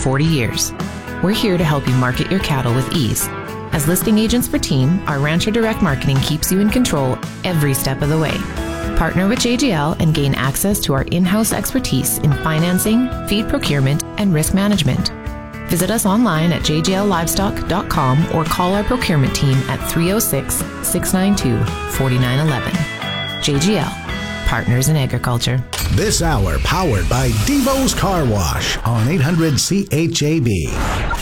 40 years. We're here to help you market your cattle with ease. As listing agents for Team, our Rancher Direct Marketing keeps you in control every step of the way. Partner with JGL and gain access to our in-house expertise in financing, feed procurement, and risk management. Visit us online at jgllivestock.com or call our procurement team at 306-692-4911. JGL, Partners in Agriculture. This hour powered by Devo's Car Wash on 800 CHAB.